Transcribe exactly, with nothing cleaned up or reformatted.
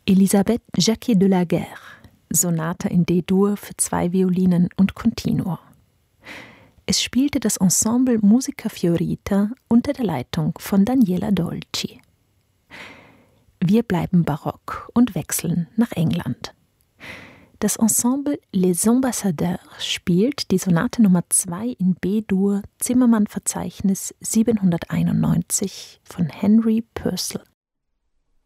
Elisabeth Jacquet de la Guerre, Sonate in D-Dur für zwei Violinen und Continuo. Es spielte das Ensemble Musica Fiorita unter der Leitung von Daniela Dolci. Wir bleiben barock und wechseln nach England. Das Ensemble Les Ambassadeurs spielt die Sonate Nummer zwei in B-Dur, Zimmermann-Verzeichnis siebenhunderteinundneunzig von Henry Purcell.